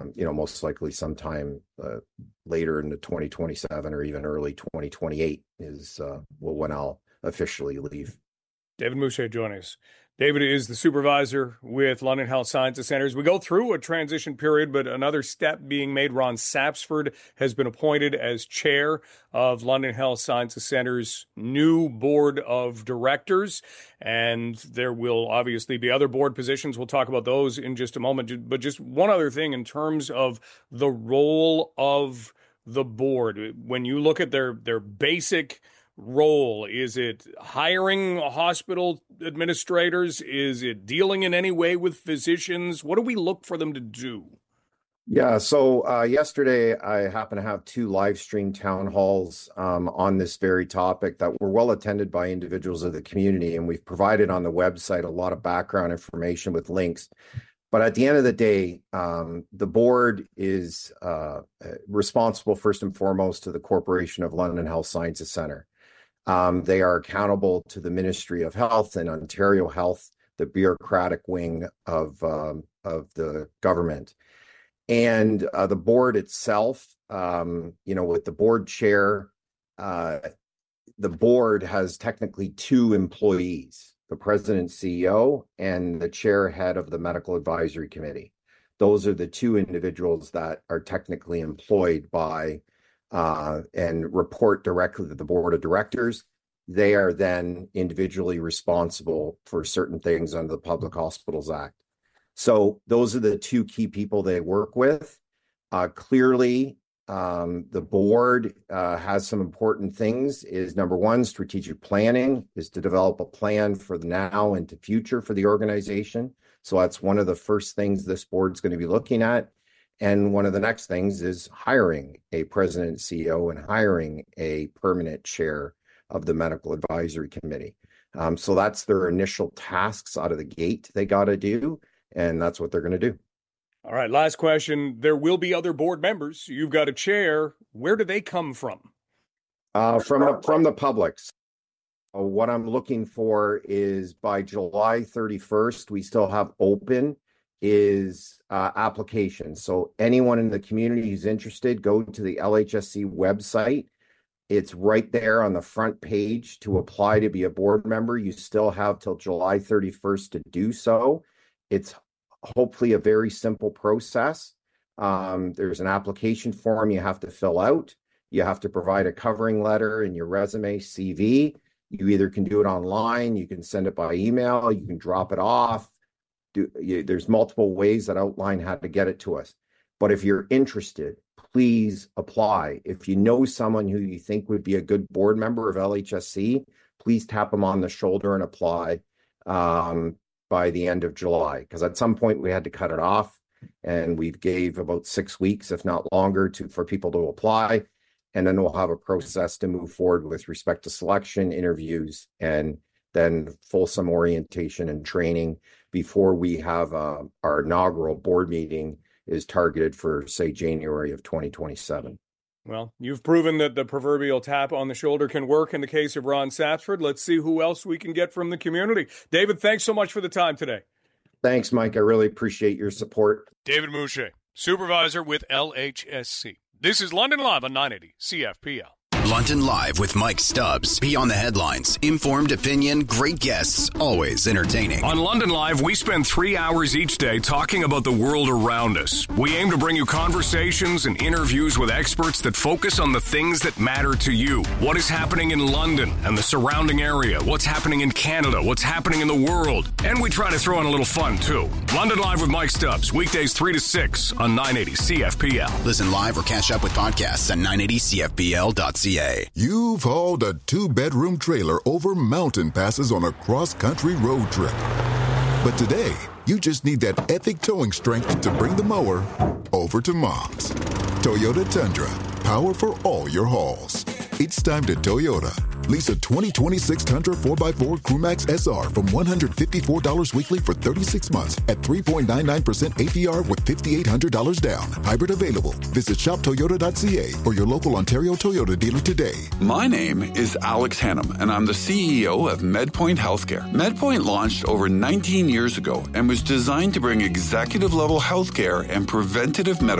most likely sometime later into 2027 or even early 2028 is when I'll officially leave. David Mouche joining us. David is the supervisor with London Health Sciences Centres. We go through a transition period, but another step being made. Ron Sapsford has been appointed as chair of London Health Sciences Centres' new board of directors. And there will obviously be other board positions. We'll talk about those in just a moment. But just one other thing in terms of the role of the board. When you look at their basic role, is it hiring hospital administrators? Is it dealing in any way with physicians? What do we look for them to do? Yeah, so yesterday I happened to have 2 live stream town halls on this very topic that were well attended by individuals of the community, and we've provided on the website a lot of background information with links. But at the end of the day, the board is responsible first and foremost to the Corporation of London Health Sciences Centre. They are accountable to the Ministry of Health and Ontario Health, the bureaucratic wing of the government. And the board itself, with the board chair, the board has technically 2 employees, the president, CEO, and the chair head of the medical advisory committee. Those are the 2 individuals that are technically employed by and report directly to the board of directors. They are then individually responsible for certain things under the Public Hospitals Act. So those are the 2 key people they work with. Clearly, the board has some important things. Is number 1, strategic planning, is to develop a plan for the now and the future for the organization. So that's one of the first things this board's going to be looking at. And one of the next things is hiring a president and CEO and hiring a permanent chair of the medical advisory committee. So that's their initial tasks out of the gate they got to do, and that's what they're going to do. All right, last question. There will be other board members. You've got a chair. Where do they come from? From the public. What I'm looking for is by July 31st, we still have open is applications. So anyone in the community who's interested, go to the LHSC website. It's right there on the front page to apply to be a board member. You still have till July 31st to do so. It's hopefully a very simple process. There's an application form you have to fill out. You have to provide a covering letter and your resume, CV. You either can do it online, you can send it by email, you can drop it off. There's multiple ways that outline how to get it to us. But if you're interested, please apply. If you know someone who you think would be a good board member of LHSC, please tap them on the shoulder and apply by the end of July. Because at some point we had to cut it off, and we gave about 6 weeks, if not longer, for people to apply. And then we'll have a process to move forward with respect to selection, interviews, and then fulsome orientation and training before we have our inaugural board meeting is targeted for, say, January of 2027. Well, you've proven that the proverbial tap on the shoulder can work in the case of Ron Sapsford. Let's see who else we can get from the community. David, thanks so much for the time today. Thanks, Mike. I really appreciate your support. David Mouche, supervisor with LHSC. This is London Live on 980 CFPL. London Live with Mike Stubbs. Beyond the headlines, informed opinion, great guests, always entertaining. On London Live, we spend 3 hours each day talking about the world around us. We aim to bring you conversations and interviews with experts that focus on the things that matter to you. What is happening in London and the surrounding area? What's happening in Canada? What's happening in the world? And we try to throw in a little fun, too. London Live with Mike Stubbs, weekdays 3 to 6 on 980 CFPL. Listen live or catch up with podcasts at 980CFPL.ca. You've hauled a 2-bedroom trailer over mountain passes on a cross-country road trip. But today, you just need that epic towing strength to bring the mower over to Mom's. Toyota Tundra, power for all your hauls. It's time to Toyota. Lease a 2026 Tundra 4x4 Crewmax SR from $154 weekly for 36 months at 3.99% APR with $5,800 down. Hybrid available. Visit shoptoyota.ca or your local Ontario Toyota dealer today. My name is Alex Hannum, and I'm the CEO of MedPoint Healthcare. MedPoint launched over 19 years ago and was designed to bring executive-level healthcare and preventative medicine